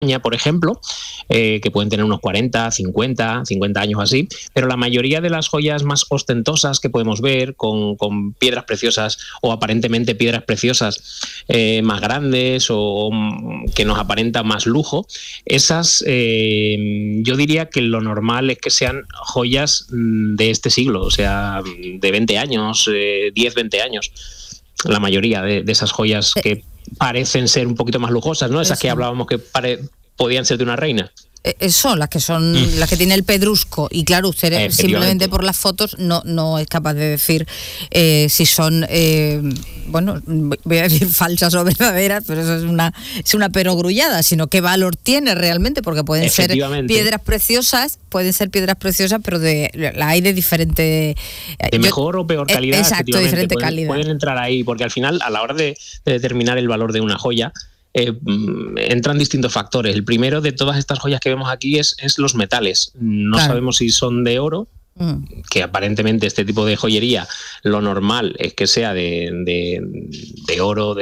por ejemplo, que pueden tener unos 40, 50 años así, pero la mayoría de las joyas más ostentosas que podemos ver con piedras preciosas o aparentemente piedras preciosas más grandes o que nos aparenta más lujo, esas yo diría que lo normal es que sean joyas de este siglo, o sea, de 20 años, 10, 20 años. La mayoría de esas joyas que parecen ser un poquito más lujosas, ¿no? Esas que hablábamos que podían ser de una reina. Son las que tiene el pedrusco, y claro, usted simplemente por las fotos no es capaz de decir si son voy a decir falsas o verdaderas, pero eso es una perogrullada, sino qué valor tiene realmente, porque pueden ser piedras preciosas, pero hay de diferente mejor o peor calidad. Exacto, diferente calidad. Pueden entrar ahí, porque al final, a la hora de determinar el valor de una joya, entran distintos factores. El primero de todas estas joyas que vemos aquí es los metales. No sabemos si son de oro, que aparentemente este tipo de joyería lo normal es que sea de oro,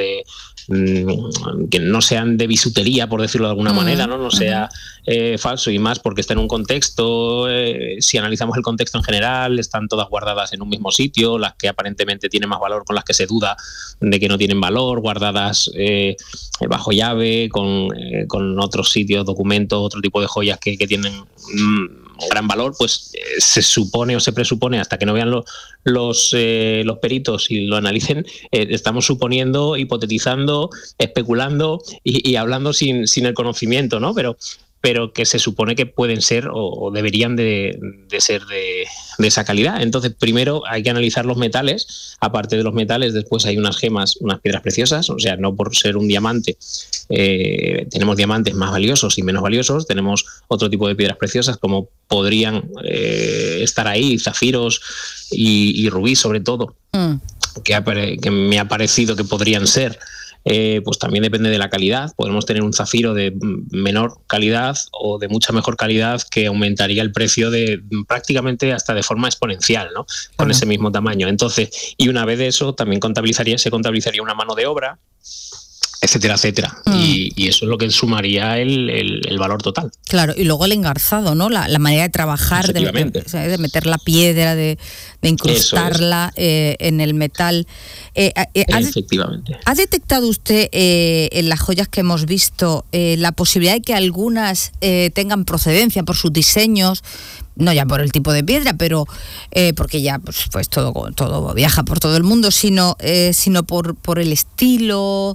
que no sean de bisutería, por decirlo de alguna manera, no sea falso, y más porque está en un contexto. Si analizamos el contexto en general, están todas guardadas en un mismo sitio, las que aparentemente tienen más valor, con las que se duda de que no tienen valor, guardadas bajo llave, con otros sitios, documentos, otro tipo de joyas que tienen gran valor, pues se supone o se presupone, hasta que no vean los peritos y lo analicen, estamos suponiendo, hipotetizando, especulando y hablando sin el conocimiento, ¿no? Pero que se supone que pueden ser o deberían de ser de esa calidad. Entonces, primero hay que analizar los metales. Aparte de los metales, después hay unas gemas, unas piedras preciosas. O sea, no por ser un diamante tenemos diamantes más valiosos y menos valiosos. Tenemos otro tipo de piedras preciosas, como podrían estar ahí, zafiros y rubí, sobre todo, que me ha parecido que podrían ser. Pues también depende de la calidad. Podemos tener un zafiro de menor calidad o de mucha mejor calidad, que aumentaría el precio de prácticamente hasta de forma exponencial, ¿no? Con ese mismo tamaño. Entonces, y una vez de eso, también se contabilizaría una mano de obra, etcétera, etcétera. Y eso es lo que sumaría el valor total. Claro, y luego el engarzado, ¿no? La manera de trabajar, de meter la piedra, de incrustarla en el metal. Efectivamente. ¿Ha detectado usted en las joyas que hemos visto la posibilidad de que algunas tengan procedencia por sus diseños? No ya por el tipo de piedra, pero porque ya pues todo viaja por todo el mundo, sino por el estilo,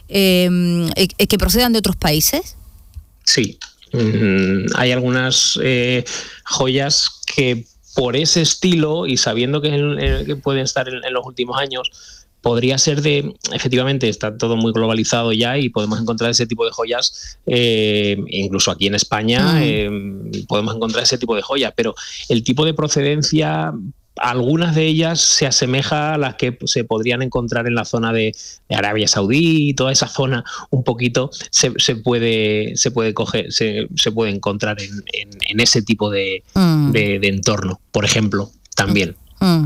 que procedan de otros países. Sí, hay algunas joyas que por ese estilo, y sabiendo que pueden estar en los últimos años, podría ser efectivamente, está todo muy globalizado ya y podemos encontrar ese tipo de joyas, incluso aquí en España podemos encontrar ese tipo de joyas, pero el tipo de procedencia, algunas de ellas se asemeja a las que se podrían encontrar en la zona de Arabia Saudí, toda esa zona un poquito se puede encontrar en ese tipo de entorno, por ejemplo, también.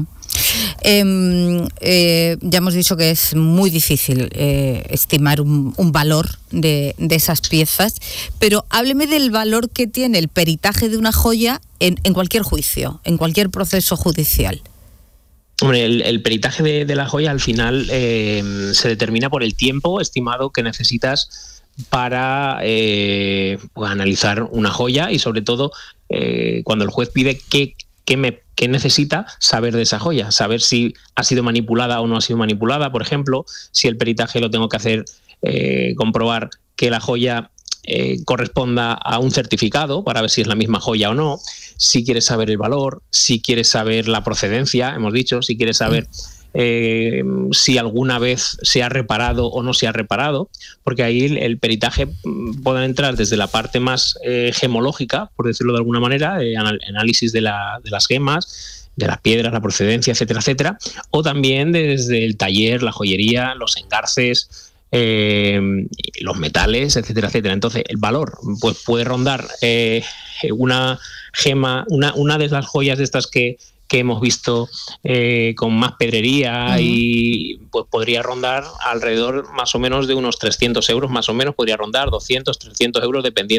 Ya hemos dicho que es muy difícil estimar un valor de esas piezas, pero hábleme del valor que tiene el peritaje de una joya en cualquier juicio, en cualquier proceso judicial. Hombre, el peritaje de la joya al final se determina por el tiempo estimado que necesitas para analizar una joya, y sobre todo cuando el juez pide qué necesita saber de esa joya, saber si ha sido manipulada o no ha sido manipulada. Por ejemplo, si el peritaje lo tengo que hacer, comprobar que la joya corresponda a un certificado para ver si es la misma joya o no, si quieres saber el valor, si quieres saber la procedencia, hemos dicho, si quieres saber si alguna vez se ha reparado o no se ha reparado, porque ahí el peritaje puede entrar desde la parte más gemológica, por decirlo de alguna manera, análisis de las gemas, de las piedras, la procedencia, etcétera, etcétera, o también desde el taller, la joyería, los engarces, los metales, etcétera, etcétera. Entonces el valor pues puede rondar una gema, una de las joyas de estas que que hemos visto con más pedrería y pues podría rondar alrededor más o menos de unos 300 euros, más o menos podría rondar 200, 300 euros dependiendo